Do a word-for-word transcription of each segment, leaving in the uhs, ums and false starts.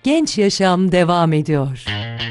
Genç Yaşam devam ediyor.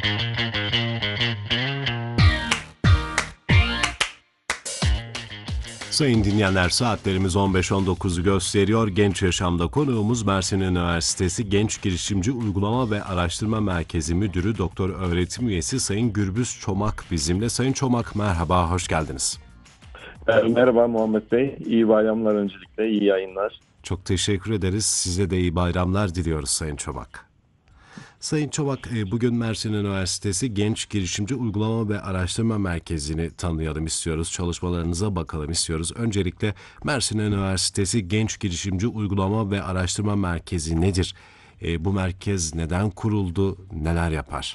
Sayın dinleyenler, saatlerimiz on beş on dokuzu gösteriyor. Genç Yaşam'da konuğumuz Mersin Üniversitesi Genç Girişimci Uygulama ve Araştırma Merkezi Müdürü Doktor Öğretim Üyesi Sayın Gürbüz Çomak bizimle. Sayın Çomak, merhaba, hoş geldiniz. Merhaba Muhammed Bey, iyi bayramlar öncelikle, iyi yayınlar. Çok teşekkür ederiz. Size de iyi bayramlar diliyoruz Sayın Çomak. Sayın Çomak, bugün Mersin Üniversitesi Genç Girişimci Uygulama ve Araştırma Merkezi'ni tanıyalım istiyoruz. Çalışmalarınıza bakalım istiyoruz. Öncelikle Mersin Üniversitesi Genç Girişimci Uygulama ve Araştırma Merkezi nedir? Bu merkez neden kuruldu, neler yapar?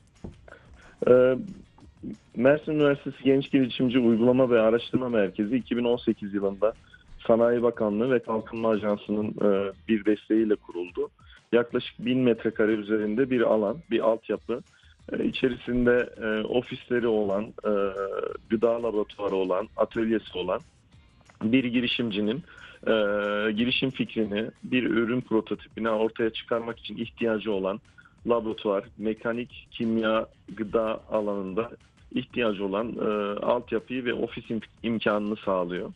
Ee, Mersin Üniversitesi Genç Girişimci Uygulama ve Araştırma Merkezi iki bin on sekiz yılında Sanayi Bakanlığı ve Kalkınma Ajansı'nın e, bir desteğiyle kuruldu. Yaklaşık bin metrekare üzerinde bir alan, bir altyapı. E, içerisinde e, ofisleri olan, e, gıda laboratuvarı olan, atölyesi olan bir girişimcinin e, girişim fikrini, bir ürün prototipini ortaya çıkarmak için ihtiyacı olan laboratuvar, mekanik, kimya, gıda alanında ihtiyacı olan e, altyapıyı ve ofis im- imkanını sağlıyor.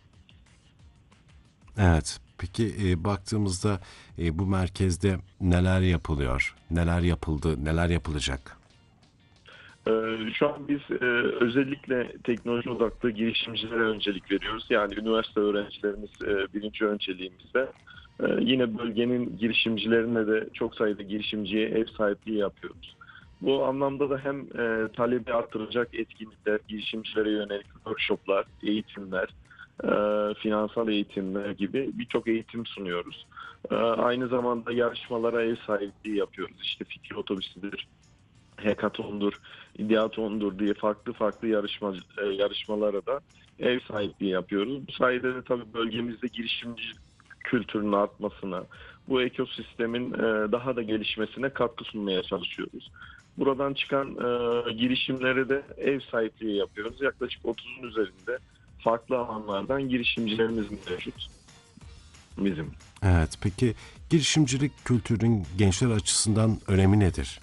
Evet. Peki e, baktığımızda e, bu merkezde neler yapılıyor, neler yapıldı, neler yapılacak? E, şu an biz e, özellikle teknoloji odaklı girişimcilere öncelik veriyoruz. Yani üniversite öğrencilerimiz e, birinci önceliğimizde. E, yine bölgenin girişimcilerine de çok sayıda girişimciye ev sahipliği yapıyoruz. Bu anlamda da hem e, talebi artıracak etkinlikler, girişimcilere yönelik workshoplar, eğitimler, e, finansal eğitimler gibi birçok eğitim sunuyoruz. E, aynı zamanda yarışmalara ev sahipliği yapıyoruz. İşte fikir otobüsüdür, hackathon'dur, ideaton'dur diye farklı farklı yarışma e, yarışmalara da ev sahipliği yapıyoruz. Bu sayede de tabii bölgemizde girişimci kültürünün artmasına, bu ekosistemin e, daha da gelişmesine katkı sunmaya çalışıyoruz. Buradan çıkan e, girişimlere de ev sahipliği yapıyoruz. Yaklaşık otuzun üzerinde farklı alanlardan girişimcilerimiz mevcut bizim. Evet, peki girişimcilik kültürünün gençler açısından önemi nedir?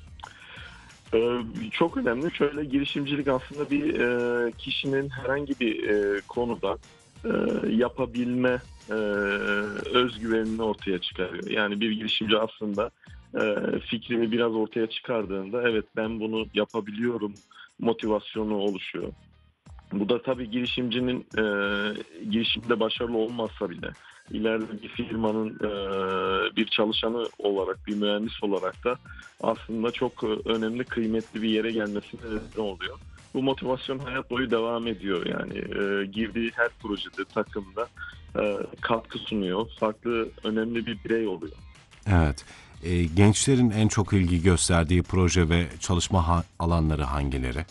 Ee, Çok önemli. Şöyle, girişimcilik aslında bir e, kişinin herhangi bir e, konuda e, yapabilme e, özgüvenini ortaya çıkarıyor. Yani bir girişimci aslında e, fikrini biraz ortaya çıkardığında evet ben bunu yapabiliyorum motivasyonu oluşuyor. Bu da tabii girişimcinin e, girişimde başarılı olmazsa bile ileride bir firmanın e, bir çalışanı olarak, bir mühendis olarak da aslında çok e, önemli, kıymetli bir yere gelmesine neden oluyor. Bu motivasyon hayat boyu devam ediyor. Yani e, girdiği her projede, takımda e, katkı sunuyor. Farklı, önemli bir birey oluyor. Evet, e, gençlerin en çok ilgi gösterdiği proje ve çalışma ha- alanları hangileri?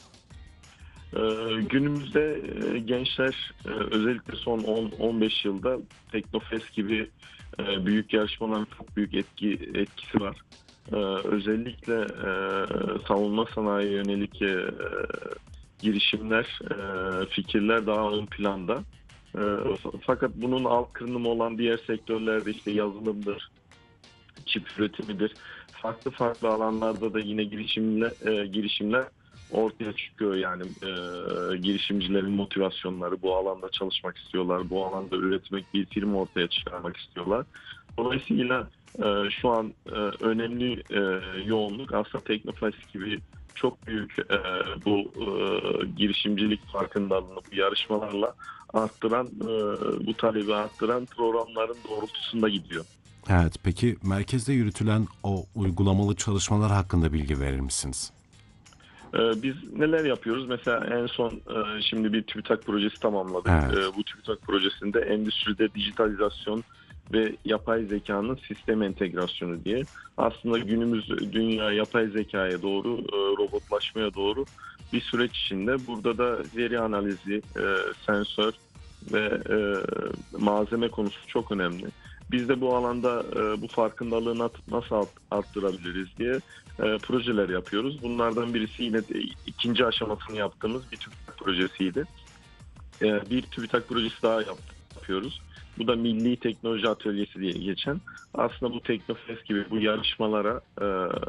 Ee, günümüzde e, gençler e, özellikle son on on beş yılda Teknofest gibi e, büyük yarışmaların çok büyük etki etkisi var. Ee, özellikle e, savunma sanayiye yönelik e, girişimler, e, fikirler daha ön planda. E, fakat bunun alt kırınımı olan diğer sektörlerde işte yazılımdır, çip üretimidir. Farklı farklı alanlarda da yine girişimler, e, girişimler ortaya çıkıyor. Yani e, girişimcilerin motivasyonları, bu alanda çalışmak istiyorlar, bu alanda üretmek, bir firma ortaya çıkarmak istiyorlar. Dolayısıyla e, şu an e, önemli e, yoğunluk aslında Teknofest gibi çok büyük e, bu e, girişimcilik farkındalığını bu yarışmalarla arttıran, e, bu talebi arttıran programların doğrultusunda gidiyor. Evet, peki merkezde yürütülen o uygulamalı çalışmalar hakkında bilgi verir misiniz? Ee, Biz neler yapıyoruz? Mesela en son e, şimdi bir TÜBİTAK projesi tamamladık. Evet, Ee, Bu TÜBİTAK projesinde endüstride dijitalizasyon ve yapay zekanın sistem entegrasyonu diye. Aslında günümüz dünya yapay zekaya doğru, e, robotlaşmaya doğru bir süreç içinde. Burada da veri analizi, e, sensör ve e, malzeme konusu çok önemli. Biz de bu alanda e, bu farkındalığı nat- nasıl art- arttırabiliriz diye e, projeler yapıyoruz. Bunlardan birisi yine de ikinci aşamasını yaptığımız bir TÜBİTAK projesiydi. E, bir TÜBİTAK projesi daha yap- yapıyoruz. Bu da Milli Teknoloji Atölyesi diye geçen. Aslında bu Teknofest gibi bu yarışmalara e,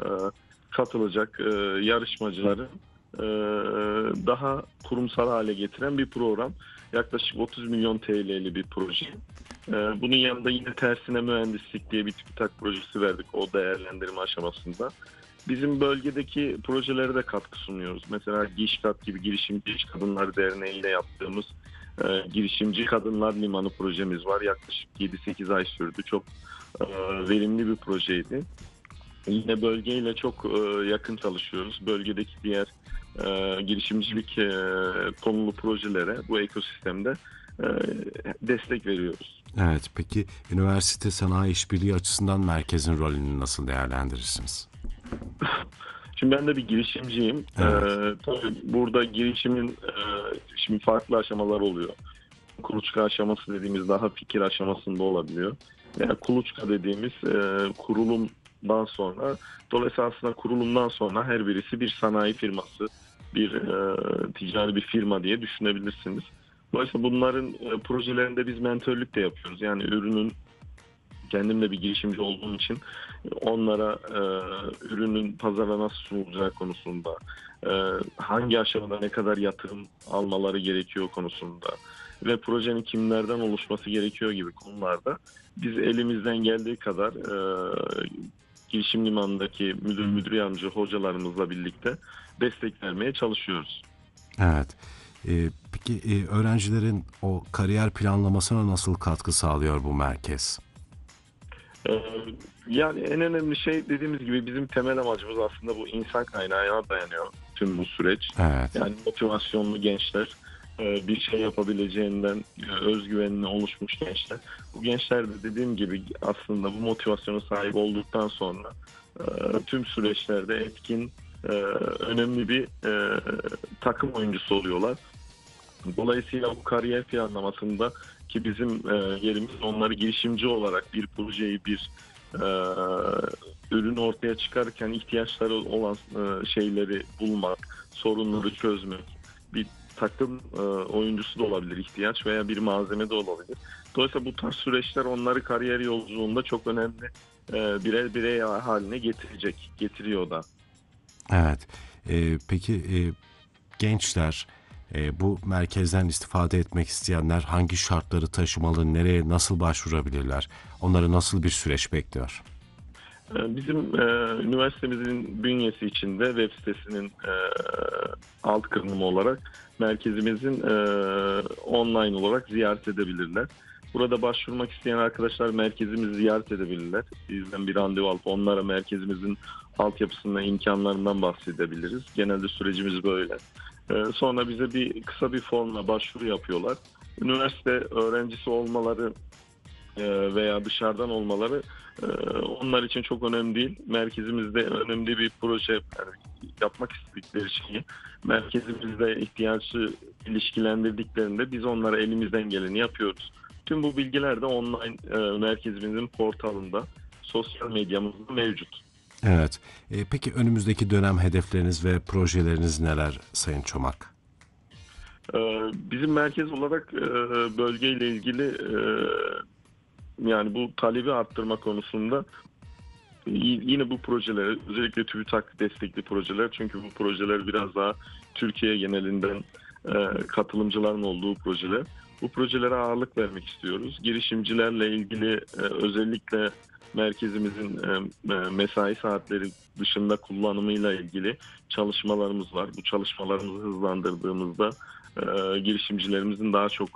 katılacak e, yarışmacıları e, daha kurumsal hale getiren bir program. Yaklaşık otuz milyon T L'li bir proje. E, bunun yanında yine tersine mühendislik diye bir TÜBİTAK projesi verdik o değerlendirme aşamasında. Bizim bölgedeki projelere de katkı sunuyoruz. Mesela GİŞKAD gibi Girişimci İş Kadınlar Derneği ile yaptığımız e, Girişimci Kadınlar Limanı projemiz var. Yaklaşık yedi sekiz ay sürdü. Çok e, verimli bir projeydi. Yine bölgeyle çok e, yakın çalışıyoruz. Bölgedeki diğer e, girişimcilik e, konulu projelere bu ekosistemde e, destek veriyoruz. Evet, peki üniversite sanayi işbirliği açısından merkezin rolünü nasıl değerlendirirsiniz? Şimdi ben de bir girişimciyim. Evet. Ee, tabii burada girişimin e, şimdi farklı aşamalar oluyor. Kuluçka aşaması dediğimiz daha fikir aşamasında olabiliyor. Yani kuluçka dediğimiz e, kurulumdan sonra, dolayısıyla aslında kurulumdan sonra her birisi bir sanayi firması, bir e, ticari bir firma diye düşünebilirsiniz. Dolayısıyla bunların e, projelerinde biz mentörlük de yapıyoruz. Yani ürünün kendim de bir girişimci olduğum için onlara e, ürünün pazara nasıl sunulacağı konusunda, e, hangi aşamada ne kadar yatırım almaları gerekiyor konusunda ve projenin kimlerden oluşması gerekiyor gibi konularda biz elimizden geldiği kadar e, girişim limanındaki müdür müdür yardımcı hocalarımızla birlikte destek vermeye çalışıyoruz. Evet. Ee, peki e, öğrencilerin o kariyer planlamasına nasıl katkı sağlıyor bu merkez? Ee, Yani en önemli şey dediğimiz gibi bizim temel amacımız aslında bu insan kaynağına dayanıyor tüm bu süreç. Evet. Yani motivasyonlu gençler, e, bir şey yapabileceğinden e, özgüvenine oluşmuş gençler. Bu gençler de dediğim gibi aslında bu motivasyona sahip olduktan sonra e, tüm süreçlerde etkin, e, önemli bir e, takım oyuncusu oluyorlar. Dolayısıyla bu kariyer planlamasında ki bizim e, yerimiz onları girişimci olarak bir projeyi, bir e, ürün ortaya çıkarken ihtiyaçları olan e, şeyleri bulmak, sorunları çözmek, bir takım e, oyuncusu da olabilir ihtiyaç veya bir malzeme de olabilir. Dolayısıyla bu tarz süreçler onları kariyer yolculuğunda çok önemli e, birer birey haline getirecek, getiriyor da. Evet. Ee, peki e, gençler e, bu merkezden istifade etmek isteyenler hangi şartları taşımalı, nereye nasıl başvurabilirler? Onları nasıl bir süreç bekliyor? Bizim e, üniversitemizin bünyesi içinde web sitesinin e, alt kırılımı olarak merkezimizin e, online olarak ziyaret edebilirler. Burada başvurmak isteyen arkadaşlar merkezimizi ziyaret edebilirler. Bizden bir randevu alıp onlara merkezimizin altyapısından, imkanlarından bahsedebiliriz. Genelde sürecimiz böyle. E, sonra bize bir kısa bir formla başvuru yapıyorlar. Üniversite öğrencisi olmaları e, veya dışarıdan olmaları e, onlar için çok önemli değil. Merkezimizde önemli bir proje, yani yapmak istedikleri şeyi merkezimizde ihtiyaçı ilişkilendirdiklerinde biz onlara elimizden geleni yapıyoruz. Tüm bu bilgiler de online e, merkezimizin portalında, sosyal medyamızda mevcut. Evet. E, peki önümüzdeki dönem hedefleriniz ve projeleriniz neler Sayın Çomak? E, Bizim merkez olarak e, bölgeyle ilgili e, yani bu talebi arttırma konusunda yine bu projeler, özellikle TÜBİTAK destekli projeler, çünkü bu projeler biraz daha Türkiye genelinden e, katılımcıların olduğu projeler. Bu projelere ağırlık vermek istiyoruz. Girişimcilerle ilgili e, özellikle merkezimizin e, mesai saatleri dışında kullanımıyla ilgili çalışmalarımız var. Bu çalışmalarımızı hızlandırdığımızda e, girişimcilerimizin daha çok